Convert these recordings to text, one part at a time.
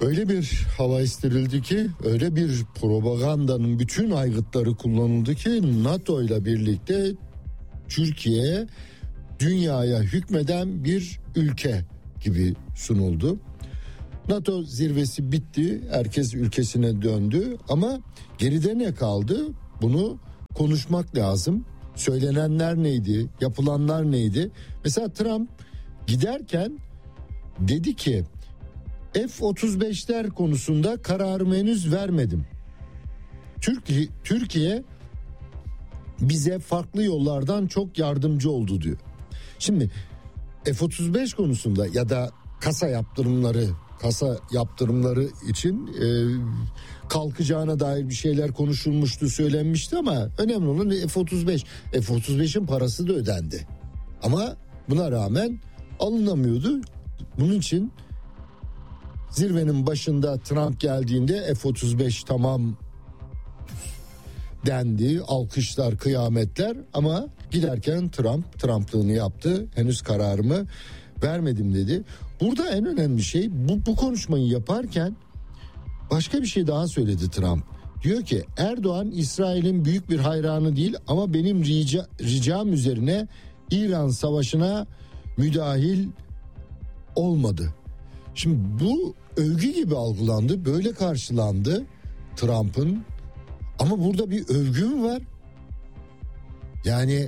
Öyle bir hava estirildi ki, öyle bir propagandanın bütün aygıtları kullanıldı ki NATO ile birlikte Türkiye dünyaya hükmeden bir ülke gibi sunuldu. NATO zirvesi bitti, herkes ülkesine döndü ama geride ne kaldı? Bunu konuşmak lazım. Söylenenler neydi? Yapılanlar neydi? Mesela Trump giderken dedi ki F-35'ler konusunda kararımı henüz vermedim. Türkiye bize farklı yollardan çok yardımcı oldu diyor. Şimdi F-35 konusunda ya da kasa yaptırımları için kalkacağına dair bir şeyler konuşulmuştu, söylenmişti ama önemli olan F-35. F-35'in parası da ödendi. Ama buna rağmen alınamıyordu. Bunun için zirvenin başında Trump geldiğinde F-35 tamam dendi, alkışlar, kıyametler ama giderken Trumplığını yaptı. Henüz kararımı vermedim dedi. Burada en önemli şey bu konuşmayı yaparken başka bir şey daha söyledi Trump. Diyor ki Erdoğan İsrail'in büyük bir hayranı değil ama benim ricam üzerine İran savaşına müdahil olmadı. Şimdi bu övgü gibi algılandı, böyle karşılandı Trump'ın. Ama burada bir övgü mü var? Yani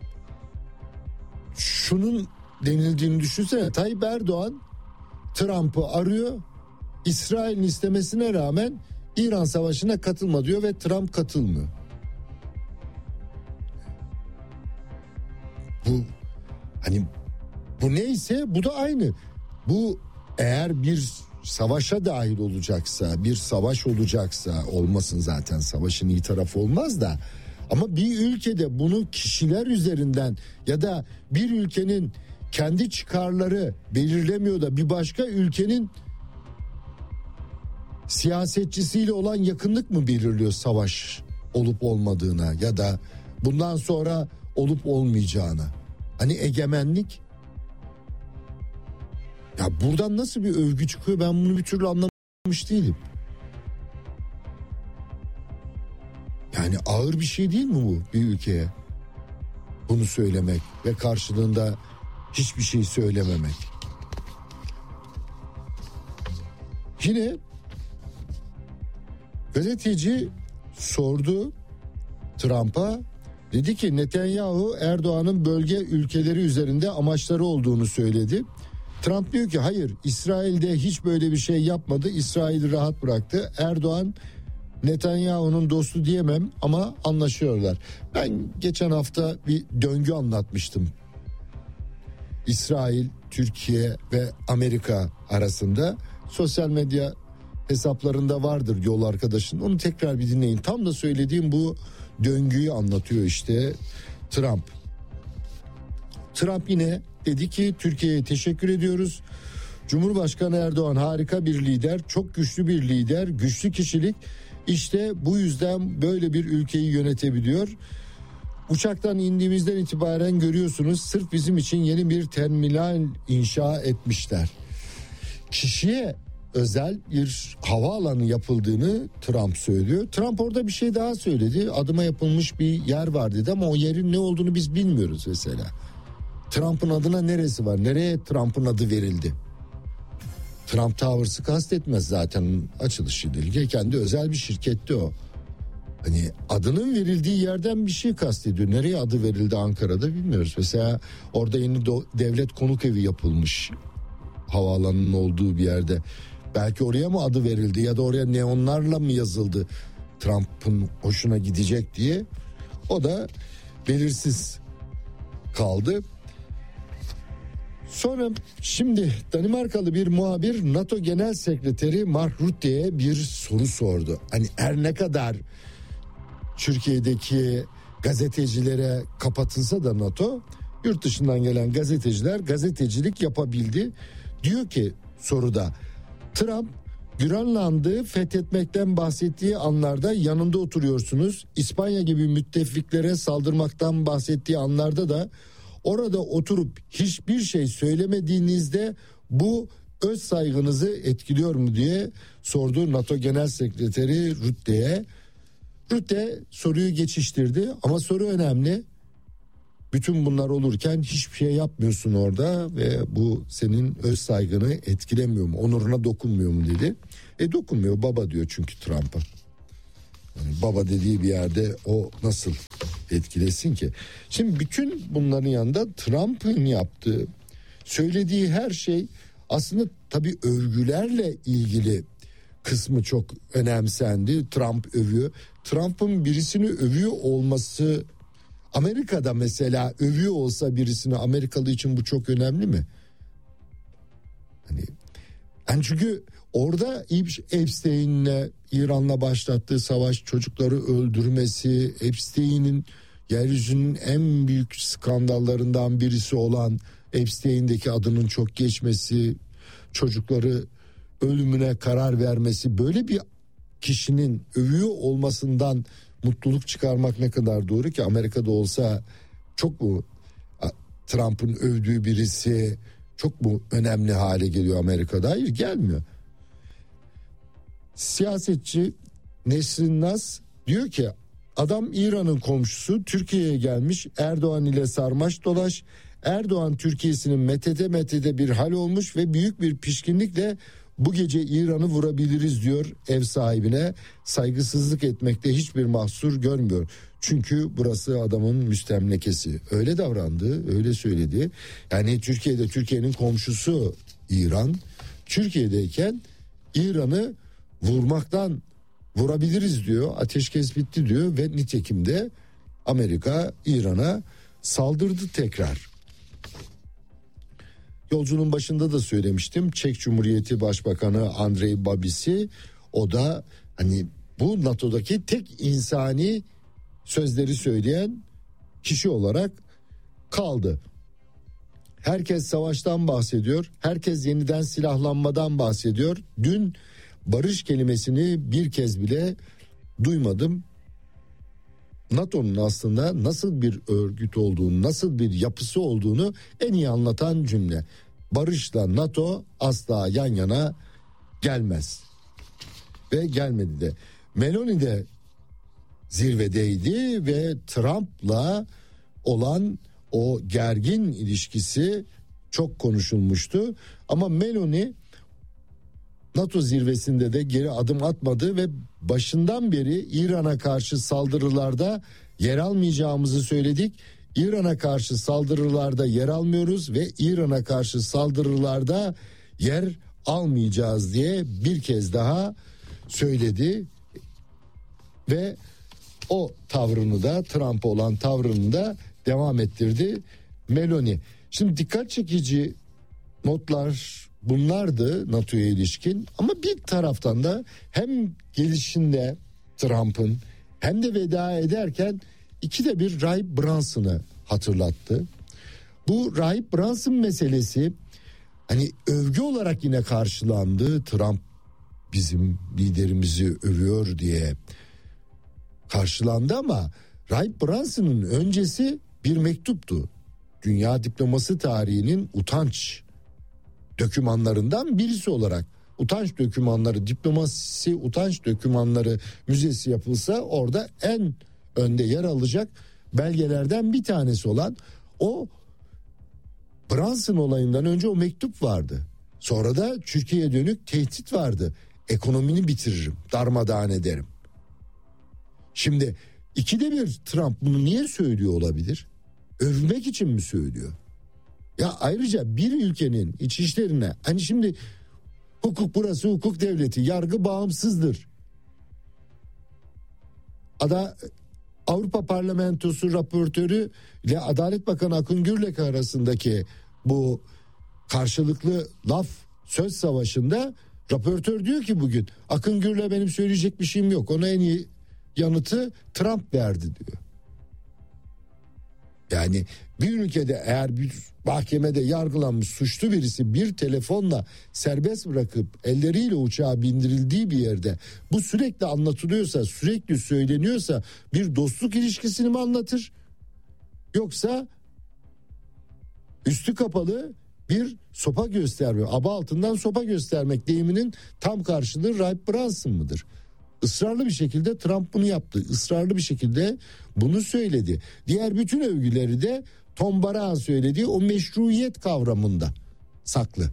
şunun denildiğini düşünsene. Tayyip Erdoğan Trump'ı arıyor. İsrail'in istemesine rağmen İran savaşına katılma diyor ve Trump katılmıyor. Bu neyse bu da aynı. Bu eğer bir savaşa dahil olacaksa, bir savaş olacaksa, olmasın zaten, savaşın iyi tarafı olmaz da, ama bir ülkede bunu kişiler üzerinden ya da bir ülkenin kendi çıkarları belirlemiyor da bir başka ülkenin siyasetçisiyle olan yakınlık mı belirliyor savaş olup olmadığına ya da bundan sonra olup olmayacağına? Hani egemenlik. Ya buradan nasıl bir övgü çıkıyor, ben bunu bir türlü anlamış değilim. Yani ağır bir şey değil mi bu bir ülkeye? Bunu söylemek ve karşılığında hiçbir şey söylememek. Yine gazeteci sordu Trump'a, dedi ki Netanyahu Erdoğan'ın bölge ülkeleri üzerinde amaçları olduğunu söyledi. Trump diyor ki hayır, İsrail'de hiç böyle bir şey yapmadı, İsrail'i rahat bıraktı. Erdoğan Netanyahu'nun dostu diyemem ama anlaşıyorlar. Ben geçen hafta bir döngü anlatmıştım. İsrail, Türkiye ve Amerika arasında sosyal medya hesaplarında vardır yol arkadaşın. Onu tekrar bir dinleyin. Tam da söylediğim bu döngüyü anlatıyor işte Trump. Trump yine dedi ki Türkiye'ye teşekkür ediyoruz. Cumhurbaşkanı Erdoğan harika bir lider, çok güçlü bir lider, güçlü kişilik. İşte bu yüzden böyle bir ülkeyi yönetebiliyor. Uçaktan indiğimizden itibaren görüyorsunuz sırf bizim için yeni bir terminal inşa etmişler. Kişiye özel bir havaalanı yapıldığını Trump söylüyor. Trump orada bir şey daha söyledi. Adıma yapılmış bir yer var dedi ama o yerin ne olduğunu biz bilmiyoruz mesela. Trump'ın adına neresi var? Nereye Trump'ın adı verildi? Trump Towers'ı kastetmez zaten, açılışı değil. Kendi özel bir şirketti o. Hani adının verildiği yerden bir şey kastediyor. Nereye adı verildi Ankara'da bilmiyoruz. Mesela orada yeni devlet konuk evi yapılmış. Havaalanının olduğu bir yerde. Belki oraya mı adı verildi ya da oraya neonlarla mı yazıldı? Trump'ın hoşuna gidecek diye. O da belirsiz kaldı. Sonra şimdi Danimarkalı bir muhabir NATO Genel Sekreteri Mark Rutte'ye bir soru sordu. Hani her ne kadar Türkiye'deki gazetecilere kapatılsa da NATO, yurt dışından gelen gazeteciler gazetecilik yapabildi. Diyor ki soruda, Trump Grönland'ı fethetmekten bahsettiği anlarda yanında oturuyorsunuz. İspanya gibi müttefiklere saldırmaktan bahsettiği anlarda da orada oturup hiçbir şey söylemediğinizde bu öz saygınızı etkiliyor mu diye sordu NATO Genel Sekreteri Rutte'ye. Rutte soruyu geçiştirdi ama soru önemli. Bütün bunlar olurken hiçbir şey yapmıyorsun orada ve bu senin öz saygını etkilemiyor mu? Onuruna dokunmuyor mu dedi. Dokunmuyor, baba diyor çünkü Trump'a. Yani baba dediği bir yerde o nasıl etkilesin ki? Şimdi bütün bunların yanında Trump'ın yaptığı, söylediği her şey aslında tabii övgülerle ilgili kısmı çok önemsendi. Trump övüyor. Trump'ın birisini övüyor olması, Amerika'da mesela övüyor olsa birisini, Amerikalı için bu çok önemli mi? Yani çünkü orada Epstein'le İran'la başlattığı savaş, çocukları öldürmesi, Epstein'in yeryüzünün en büyük skandallarından birisi olan Epstein'deki adının çok geçmesi, çocukları ölümüne karar vermesi, böyle bir kişinin övüyor olmasından mutluluk çıkarmak ne kadar doğru ki? Amerika'da olsa çok mu Trump'ın övdüğü birisi çok mu önemli hale geliyor Amerika'da? Hayır, gelmiyor. Siyasetçi Nesrin Naz diyor ki adam İran'ın komşusu, Türkiye'ye gelmiş, Erdoğan ile sarmaş dolaş. Erdoğan Türkiye'sinin metede bir hal olmuş ve büyük bir pişkinlikle bu gece İran'ı vurabiliriz diyor ev sahibine. Saygısızlık etmekte hiçbir mahsur görmüyor. Çünkü burası adamın müstemlekesi. Öyle davrandı, öyle söyledi. Yani Türkiye'nin komşusu İran. Türkiye'deyken İran'ı vurabiliriz diyor. Ateşkes bitti diyor ve nitekim de Amerika İran'a saldırdı tekrar. Yolcunun başında da söylemiştim. Çek Cumhuriyeti Başbakanı Andrej Babis'i, o da hani bu NATO'daki tek insani sözleri söyleyen kişi olarak kaldı. Herkes savaştan bahsediyor. Herkes yeniden silahlanmadan bahsediyor. Dün barış kelimesini bir kez bile duymadım. NATO'nun aslında nasıl bir örgüt olduğunu, nasıl bir yapısı olduğunu en iyi anlatan cümle. Barışla NATO asla yan yana gelmez. Ve gelmedi de. Meloni de zirvedeydi ve Trump'la olan o gergin ilişkisi çok konuşulmuştu. Ama Meloni NATO zirvesinde de geri adım atmadı ve başından beri İran'a karşı saldırılarda yer almayacağımızı söyledik. İran'a karşı saldırılarda yer almıyoruz ve İran'a karşı saldırılarda yer almayacağız diye bir kez daha söyledi. Ve o tavrını da, Trump'a olan tavrını da devam ettirdi Meloni. Şimdi dikkat çekici notlar bunlardı NATO'ya ilişkin, ama bir taraftan da hem gelişinde Trump'ın hem de veda ederken ikide bir Rahip Brunson'ı hatırlattı. Bu Rahip Brunson meselesi hani övgü olarak yine karşılandı. Trump bizim liderimizi övüyor diye karşılandı ama Rahip Brunson'ın öncesi bir mektuptu. Dünya diploması tarihinin utanç dokümanlarından birisi olarak, utanç dokümanları, diplomasi utanç dokümanları müzesi yapılsa orada en önde yer alacak belgelerden bir tanesi olan o Brunson olayından önce o mektup vardı. Sonra da Türkiye'ye dönük tehdit vardı. Ekonomini bitiririm, darmadağın ederim. Şimdi ikide bir Trump bunu niye söylüyor olabilir? Övmek için mi söylüyor? Ya ayrıca bir ülkenin iç işlerine, hani şimdi hukuk, burası hukuk devleti, yargı bağımsızdır. Avrupa Parlamentosu raportörü ile Adalet Bakanı Akın Gürlek arasındaki bu karşılıklı laf söz savaşında raportör diyor ki bugün Akın Gürlek'e benim söyleyecek bir şeyim yok. Ona en iyi yanıtı Trump verdi diyor. Yani bir ülkede eğer bir mahkemede yargılanmış suçlu birisi bir telefonla serbest bırakıp elleriyle uçağa bindirildiği bir yerde bu sürekli anlatılıyorsa, sürekli söyleniyorsa bir dostluk ilişkisini mi anlatır? Yoksa üstü kapalı bir sopa gösterme, aba altından sopa göstermek deyiminin tam karşılığı Rahip Brunson mıdır? Israrlı bir şekilde Trump bunu yaptı. Israrlı bir şekilde bunu söyledi. Diğer bütün övgüleri de Tom Barak'ın söylediği o meşruiyet kavramında saklı.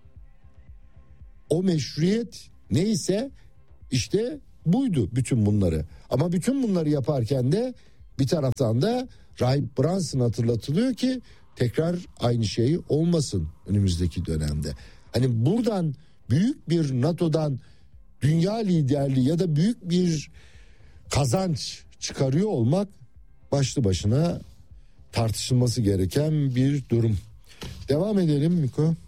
O meşruiyet neyse işte buydu bütün bunları. Ama bütün bunları yaparken de bir taraftan da Rahip Brunson hatırlatılıyor ki tekrar aynı şey olmasın önümüzdeki dönemde. Hani buradan büyük bir NATO'dan dünya liderliği ya da büyük bir kazanç çıkarıyor olmak başlı başına tartışılması gereken bir durum. Devam edelim Miko.